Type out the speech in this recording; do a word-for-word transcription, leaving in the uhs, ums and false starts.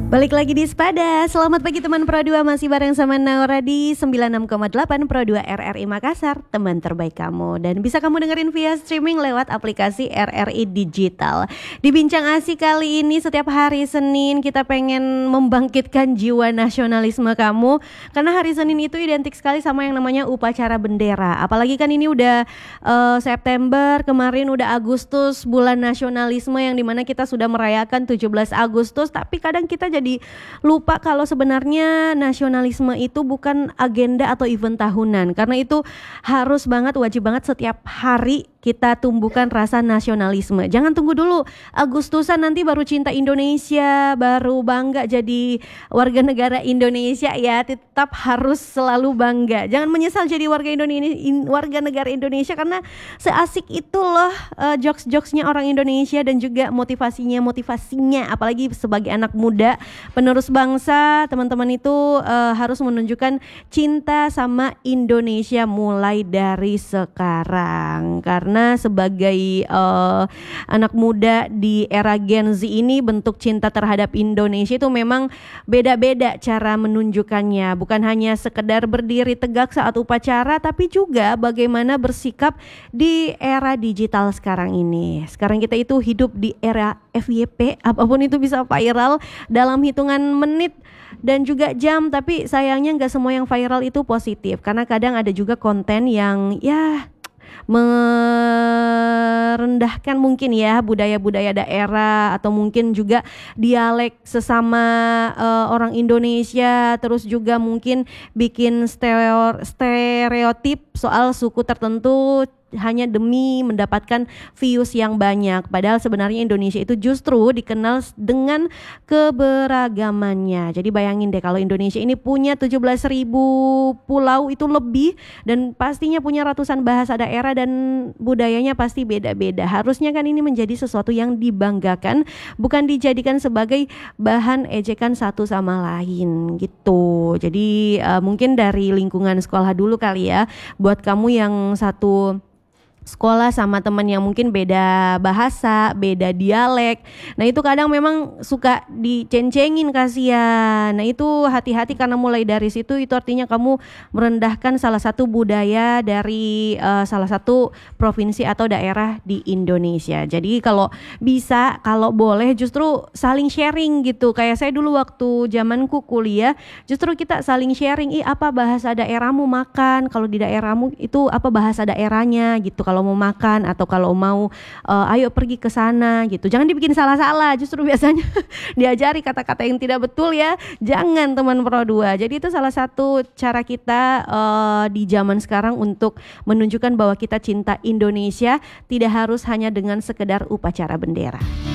Balik lagi di Sepada. Selamat pagi teman Pro dua, masih bareng sama Naura di sembilan puluh enam koma delapan Pro dua R R I Makassar, teman terbaik kamu. Dan bisa kamu dengerin via streaming lewat aplikasi R R I Digital. Di Bincang Asik kali ini setiap hari Senin kita pengen membangkitkan jiwa nasionalisme kamu, karena hari Senin itu identik sekali sama yang namanya upacara bendera. Apalagi kan ini udah uh, September, kemarin udah Agustus, bulan nasionalisme yang dimana kita sudah merayakan tujuh belas Agustus, tapi kadang kita jadi Jadi lupa kalau sebenarnya nasionalisme itu bukan agenda atau event tahunan. Karena itu harus banget, wajib banget setiap hari kita tumbuhkan rasa nasionalisme. Jangan tunggu dulu Agustusan nanti baru cinta Indonesia, baru bangga jadi warga negara Indonesia ya. Tetap harus selalu bangga. Jangan menyesal jadi warga Indonesia, warga negara Indonesia, karena seasik itu loh uh, jokes-jokesnya orang Indonesia dan juga motivasinya motivasinya. Apalagi sebagai anak muda, penerus bangsa, teman-teman itu uh, harus menunjukkan cinta sama Indonesia mulai dari sekarang. Karena sebagai uh, anak muda di era Gen Z ini, bentuk cinta terhadap Indonesia itu memang beda-beda cara menunjukkannya. Bukan hanya sekedar berdiri tegak saat upacara, tapi juga bagaimana bersikap di era digital sekarang ini. Sekarang kita itu hidup di era F Y P, apapun itu bisa viral dalam hitungan menit dan juga jam. Tapi sayangnya gak semua yang viral itu positif, karena kadang ada juga konten yang ya merendahkan mungkin ya budaya-budaya daerah, atau mungkin juga dialek sesama uh, orang Indonesia, terus juga mungkin bikin stereotip soal suku tertentu hanya demi mendapatkan views yang banyak. Padahal sebenarnya Indonesia itu justru dikenal dengan keberagamannya. Jadi bayangin deh kalau Indonesia ini punya tujuh belas ribu pulau itu lebih, dan pastinya punya ratusan bahasa daerah dan budayanya pasti beda-beda. Harusnya kan ini menjadi sesuatu yang dibanggakan, bukan dijadikan sebagai bahan ejekan satu sama lain gitu. Jadi uh, mungkin dari lingkungan sekolah dulu kali ya, buat kamu yang satu sekolah sama teman yang mungkin beda bahasa, beda dialek. Nah itu kadang memang suka diceng-cengin, kasihan. Nah itu hati-hati, karena mulai dari situ itu artinya kamu merendahkan salah satu budaya dari uh, salah satu provinsi atau daerah di Indonesia. Jadi kalau bisa, kalau boleh justru saling sharing gitu. Kayak saya dulu waktu zamanku kuliah, justru kita saling sharing, ih apa bahasa daerahmu makan, kalau di daerahmu itu apa bahasa daerahnya gitu. Kalau mau makan atau kalau mau uh, ayo pergi ke sana gitu. Jangan dibikin salah-salah, justru biasanya diajari kata-kata yang tidak betul ya. Jangan teman Pro dua. Jadi itu salah satu cara kita uh, di zaman sekarang untuk menunjukkan bahwa kita cinta Indonesia, tidak harus hanya dengan sekedar upacara bendera.